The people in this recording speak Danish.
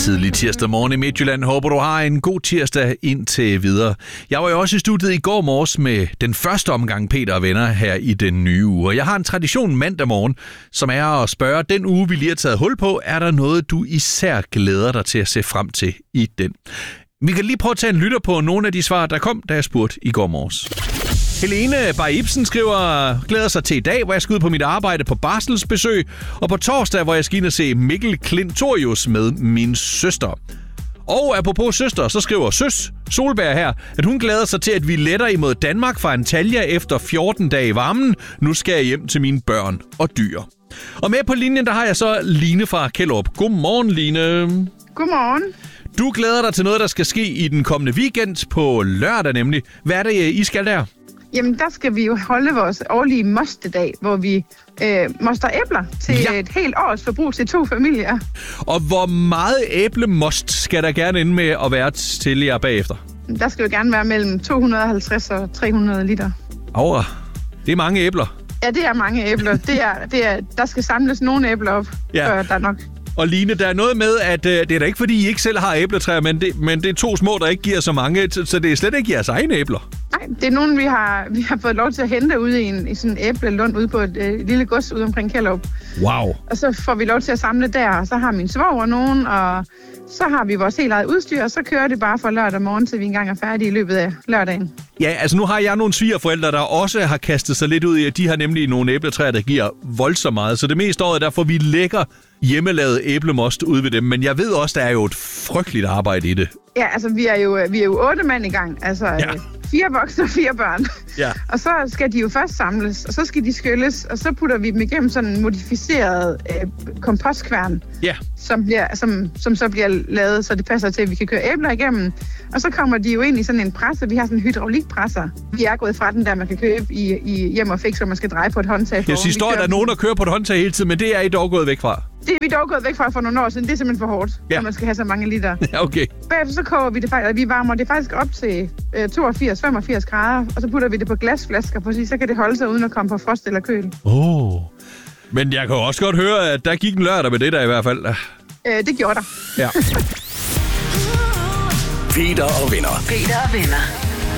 Tidlig tirsdag morgen i Midtjylland. Håber, du har en god tirsdag indtil videre. Jeg var jo også i studiet i går morges med den første omgang Peter og venner her i den nye uge. Og jeg har en tradition mandag morgen, som er at spørge, den uge vi lige har taget hul på, er der noget, du især glæder dig til at se frem til i den? Vi kan lige prøve at tage en lytter på nogle af de svar, der kom, da jeg spurgte i går morges. Helene Bay Ibsen skriver, glæder sig til i dag, hvor jeg skal ud på mit arbejde på barselsbesøg, og på torsdag, hvor jeg skal ind og se Mikkel Klintorius med min søster. Og apropos søster, så skriver Søs Solberg her, at hun glæder sig til, at vi letter imod Danmark fra Antalya efter 14 dage i varmen. Nu skal jeg hjem til mine børn og dyr. Og med på linjen, der har jeg så Line fra Kjellerup. Godmorgen, Line. Godmorgen. Du glæder dig til noget, der skal ske i den kommende weekend på lørdag nemlig. Hvad er det, I skal der? Jamen, der skal vi jo holde vores årlige mostedag, hvor vi moster æbler til et helt års forbrug til 2 familier. Og hvor meget æblemost skal der gerne inde med at være til jer bagefter? Der skal jo gerne være mellem 250 og 300 liter. Det er mange æbler. Ja, det er mange æbler. Der skal samles nogle æbler op, før der er nok. Og Line, der er noget med, at det er da ikke, fordi I ikke selv har æbletræer, men det er 2 små, der ikke giver så mange, så det er slet ikke jeres egne æbler. Nej, det er nogen, vi har fået lov til at hente ude i sådan en æblelund ude på et lille gods ude omkring Kjellerup. Wow. Og så får vi lov til at samle der, og så har min svoger nogen, og så har vi vores helt eget udstyr, og så kører det bare fra lørdag morgen, til vi engang er færdige i løbet af lørdagen. Ja, altså nu har jeg nogle svigerforældre, der også har kastet sig lidt ud i, at de har nemlig nogle æbletræer, der giver voldsomt meget. Så det meste af året, der får vi lækker hjemmelavet æblemost ud ved dem. Men jeg ved også, der er jo et frygteligt arbejde i det. Ja, altså vi er jo 8 mand i gang. Altså 4 voksne og 4 børn. Ja. Og så skal de jo først samles, og så skal de skylles, og så putter vi dem igennem sådan en modificeret kompostkværn, som så bliver lavet, så det passer til, at vi kan køre æbler igennem. Og så kommer de jo ind i sådan en presser. Vi har sådan en hydraulikpresser. Vi er gået fra den der, man kan købe i Hjem og Fix, hvor man skal dreje på et håndtag. Jeg synes, der er nogen, der kører på et håndtag hele tiden, men det er I dog gået væk fra. Det er vi dog gået væk fra for nogle år siden. Det er simpelthen for hårdt, når man skal have så mange liter. Ja, okay. Bagefter så koger vi det faktisk, vi varmer det faktisk op til 82-85 grader, og så putter vi det på glasflasker, for så kan det holde sig uden at komme på frost eller køl. Men jeg kan også godt høre, at der gik en lørdag med det der i hvert fald. Det gjorde der. Ja. Peter og venner.